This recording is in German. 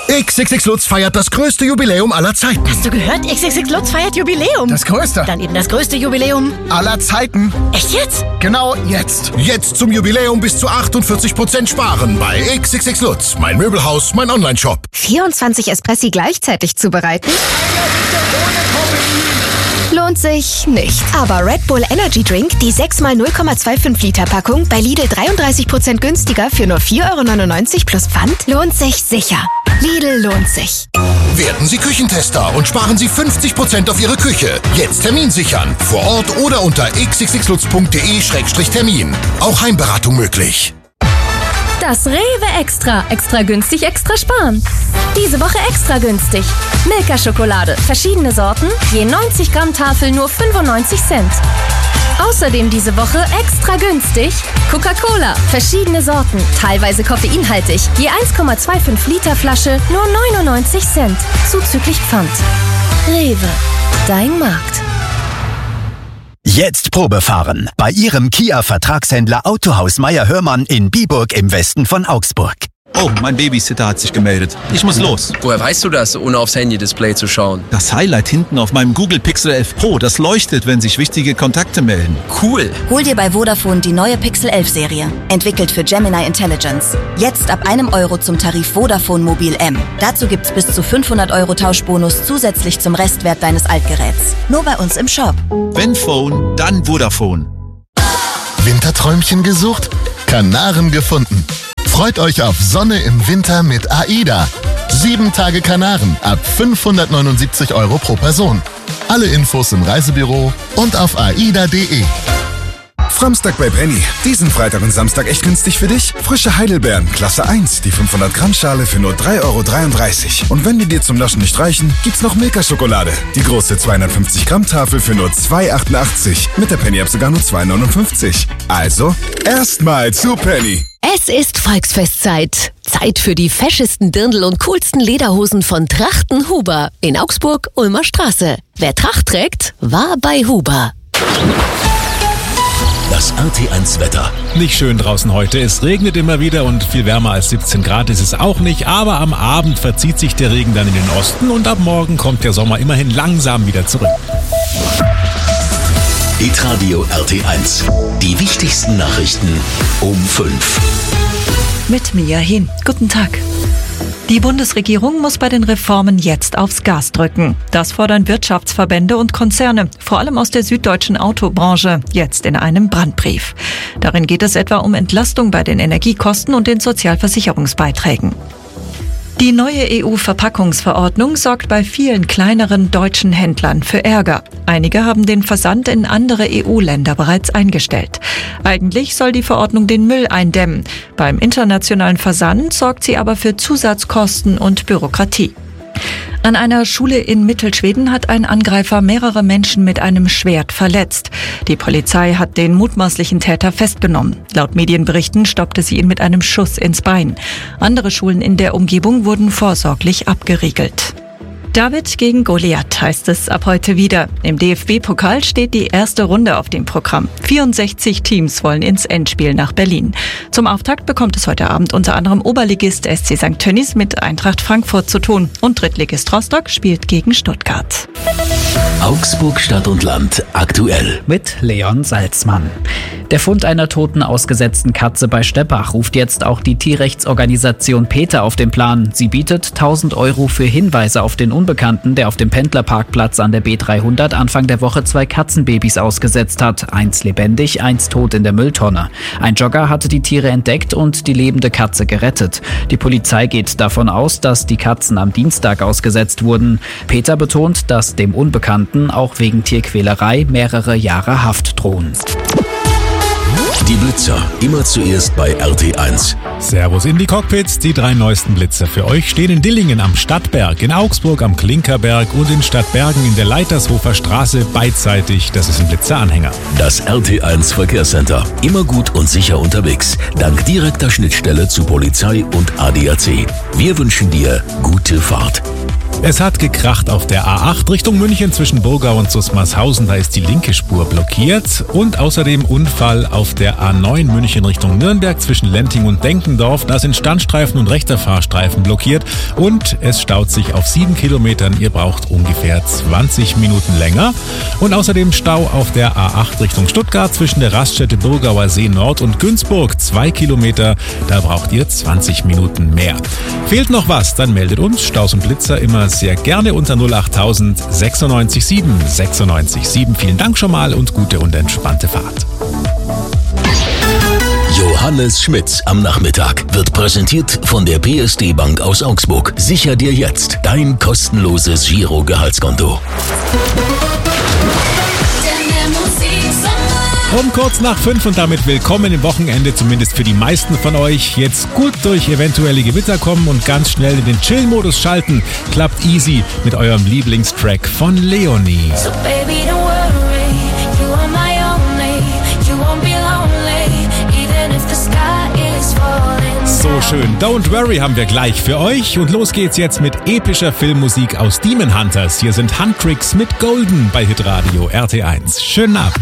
XXX Lutz feiert das größte Jubiläum aller Zeiten. Hast du gehört? XXX Lutz feiert Jubiläum. Das größte. Dann eben das größte Jubiläum aller Zeiten. Echt jetzt? Genau jetzt. Jetzt zum Jubiläum bis zu 48% sparen bei XXX Lutz. Mein Möbelhaus, mein Onlineshop. 24 Espressi gleichzeitig zubereiten? Lohnt sich nicht. Aber Red Bull Energy Drink, die 6x 0,25 Liter Packung, bei Lidl 33% günstiger für nur 4,99 € plus Pfand, lohnt sich sicher. Lidl lohnt sich. Werden Sie Küchentester und sparen Sie 50% auf Ihre Küche. Jetzt Termin sichern. Vor Ort oder unter xxxlutz.de/termin. Auch Heimberatung möglich. Das Rewe Extra. Extra günstig, extra sparen. Diese Woche extra günstig. Milka-Schokolade. Verschiedene Sorten. Je 90 Gramm Tafel nur 95 Cent. Außerdem diese Woche extra günstig. Coca-Cola. Verschiedene Sorten. Teilweise koffeinhaltig. Je 1,25 Liter Flasche nur 99 Cent. Zuzüglich Pfand. Rewe. Dein Markt. Jetzt Probe fahren bei Ihrem Kia-Vertragshändler Autohaus Meier-Hörmann in Biburg im Westen von Augsburg. Oh, mein Babysitter hat sich gemeldet. Ich muss los. Woher weißt du das, ohne aufs Handy-Display zu schauen? Das Highlight hinten auf meinem Google Pixel 11 Pro, das leuchtet, wenn sich wichtige Kontakte melden. Cool. Hol dir bei Vodafone die neue Pixel 11 Serie. Entwickelt für Gemini Intelligence. Jetzt ab €1 zum Tarif Vodafone Mobil M. Dazu gibt's bis zu 500 € Tauschbonus zusätzlich zum Restwert deines Altgeräts. Nur bei uns im Shop. Wenn Phone, dann Vodafone. Winterträumchen gesucht? Kanaren gefunden. Freut euch auf Sonne im Winter mit AIDA. 7 Tage Kanaren ab 579 € pro Person. Alle Infos im Reisebüro und auf aida.de. Samstag bei Penny. Diesen Freitag und Samstag echt günstig für dich. Frische Heidelbeeren, Klasse 1, die 500 Gramm Schale für nur 3,33 €. Und wenn die dir zum Naschen nicht reichen, gibt's noch Milka-Schokolade. Die große 250 Gramm Tafel für nur 2,88 €. Mit der Penny-App sogar nur 2,59 €. Also, erstmal zu Penny. Es ist Volksfestzeit. Zeit für die feschesten Dirndl und coolsten Lederhosen von Trachten Huber in Augsburg, Ulmer Straße. Wer Tracht trägt, war bei Huber. Das RT1-Wetter. Nicht schön draußen heute. Es regnet immer wieder und viel wärmer als 17 Grad ist es auch nicht. Aber am Abend verzieht sich der Regen dann in den Osten und ab morgen kommt der Sommer immerhin langsam wieder zurück. Hitradio RT1. Die wichtigsten Nachrichten um 5. Mit Mia Hin. Guten Tag. Die Bundesregierung muss bei den Reformen jetzt aufs Gas drücken. Das fordern Wirtschaftsverbände und Konzerne, vor allem aus der süddeutschen Autobranche, jetzt in einem Brandbrief. Darin geht es etwa um Entlastung bei den Energiekosten und den Sozialversicherungsbeiträgen. Die neue EU-Verpackungsverordnung sorgt bei vielen kleineren deutschen Händlern für Ärger. Einige haben den Versand in andere EU-Länder bereits eingestellt. Eigentlich soll die Verordnung den Müll eindämmen. Beim internationalen Versand sorgt sie aber für Zusatzkosten und Bürokratie. An einer Schule in Mittelschweden hat ein Angreifer mehrere Menschen mit einem Schwert verletzt. Die Polizei hat den mutmaßlichen Täter festgenommen. Laut Medienberichten stoppte sie ihn mit einem Schuss ins Bein. Andere Schulen in der Umgebung wurden vorsorglich abgeriegelt. David gegen Goliath heißt es ab heute wieder. Im DFB-Pokal steht die erste Runde auf dem Programm. 64 Teams wollen ins Endspiel nach Berlin. Zum Auftakt bekommt es heute Abend unter anderem Oberligist SC St. Tönnies mit Eintracht Frankfurt zu tun. Und Drittligist Rostock spielt gegen Stuttgart. Augsburg Stadt und Land aktuell. Mit Leon Salzmann. Der Fund einer toten ausgesetzten Katze bei Steppach ruft jetzt auch die Tierrechtsorganisation PETA auf den Plan. Sie bietet 1.000 € für Hinweise auf den Unbekannten, der auf dem Pendlerparkplatz an der B300 Anfang der Woche 2 Katzenbabys ausgesetzt hat. Eins lebendig, eins tot in der Mülltonne. Ein Jogger hatte die Tiere entdeckt und die lebende Katze gerettet. Die Polizei geht davon aus, dass die Katzen am Dienstag ausgesetzt wurden. PETA betont, dass dem Unbekannten auch wegen Tierquälerei mehrere Jahre Haft drohen. Die Blitzer, immer zuerst bei RT1. Servus in die Cockpits. Die 3 neuesten Blitzer für euch stehen in Dillingen am Stadtberg, in Augsburg am Klinkerberg und in Stadtbergen in der Leitershofer Straße beidseitig. Das ist ein Blitzeranhänger. Das RT1 Verkehrscenter. Immer gut und sicher unterwegs. Dank direkter Schnittstelle zu Polizei und ADAC. Wir wünschen dir gute Fahrt. Es hat gekracht auf der A8 Richtung München zwischen Burgau und Susmarshausen. Da ist die linke Spur blockiert. Und außerdem Unfall auf der A9 München Richtung Nürnberg zwischen Lenting und Denkendorf. Da sind Standstreifen und rechter Fahrstreifen blockiert. Und es staut sich auf 7 Kilometern. Ihr braucht ungefähr 20 Minuten länger. Und außerdem Stau auf der A8 Richtung Stuttgart zwischen der Raststätte Burgauer See Nord und Günzburg. 2 Kilometer. Da braucht ihr 20 Minuten mehr. Fehlt noch was? Dann meldet uns. Staus und Blitzer immer sehr gerne unter 08000 96 7 96 7. Vielen Dank schon mal und gute und entspannte Fahrt. Johannes Schmitz am Nachmittag wird präsentiert von der PSD Bank aus Augsburg. Sicher dir jetzt dein kostenloses Giro-Gehaltskonto. Um kurz nach 5 und damit willkommen im Wochenende, zumindest für die meisten von euch. Jetzt gut durch eventuelle Gewitter kommen und ganz schnell in den Chill-Modus schalten. Klappt easy mit eurem Lieblingstrack von Leonie. So baby, don't worry, you are my only, you won't be lonely, even if the sky is falling. So schön. Don't Worry haben wir gleich für euch. Und los geht's jetzt mit epischer Filmmusik aus Demon Hunters. Hier sind Huntrix mit Golden bei Hitradio RT1. Schönen Abend.